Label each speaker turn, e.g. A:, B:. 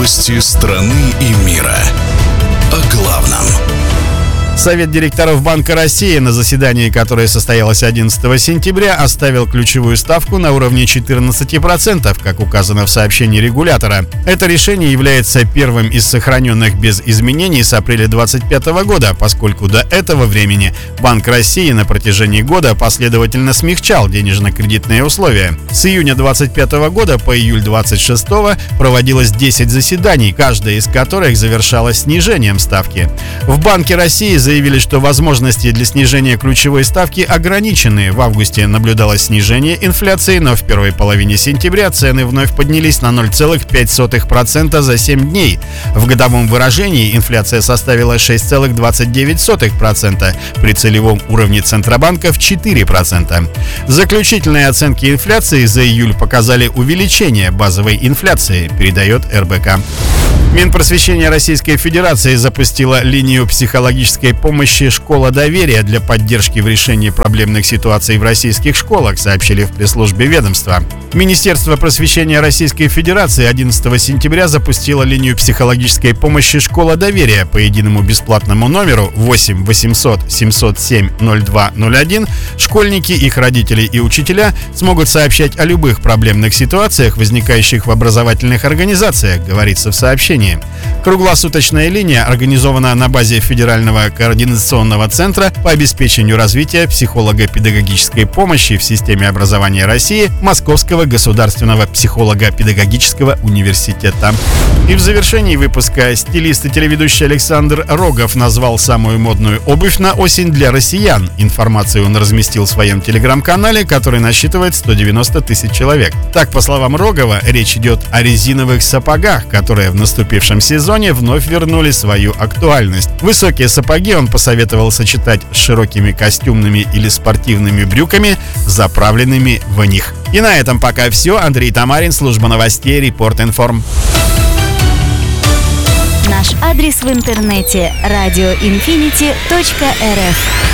A: Новости страны и мира. О главном.
B: Совет директоров Банка России на заседании, которое состоялось 11 сентября, оставил ключевую ставку на уровне 14%, как указано в сообщении регулятора. Это решение является первым из сохраненных без изменений с апреля 2025 года, поскольку до этого времени Банк России на протяжении года последовательно смягчал денежно-кредитные условия. С июня 2025 года по июль 2026 проводилось 10 заседаний, каждое из которых завершалось снижением ставки. В Банке России заявили, что возможности для снижения ключевой ставки ограничены. В августе наблюдалось снижение инфляции, но в первой половине сентября цены вновь поднялись на 0,5% за 7 дней. В годовом выражении инфляция составила 6,29%, при целевом уровне Центробанка в 4%. Заключительные оценки инфляции за июль показали увеличение базовой инфляции, передает РБК. Минпросвещение Российской Федерации запустила линию психологической помощи «Школа доверия» для поддержки в решении проблемных ситуаций в российских школах, сообщили в пресс-службе ведомства. Министерство просвещения Российской Федерации 11 сентября запустило линию психологической помощи «Школа доверия» по единому бесплатному номеру 8 800 707 0201. Школьники, их родители и учителя смогут сообщать о любых проблемных ситуациях, возникающих в образовательных организациях, говорится в сообщении. Круглосуточная линия организована на базе Федерального координационного центра по обеспечению развития психолого-педагогической помощи в системе образования России Московского государственного психолого-педагогического университета. И в завершении выпуска стилист и телеведущий Александр Рогов назвал самую модную обувь на осень для россиян. Информацию он разместил в своем телеграм-канале, который насчитывает 190 тысяч человек. Так, по словам Рогова, речь идет о резиновых сапогах, которые в наступившем сезоне вновь вернули свою актуальность. Высокие сапоги он посоветовал сочетать с широкими костюмными или спортивными брюками, заправленными в них. И на этом пока все. Андрей Тамарин, служба новостей, Репорт-Информ.
C: Наш адрес в интернете: radioinfinity.rf.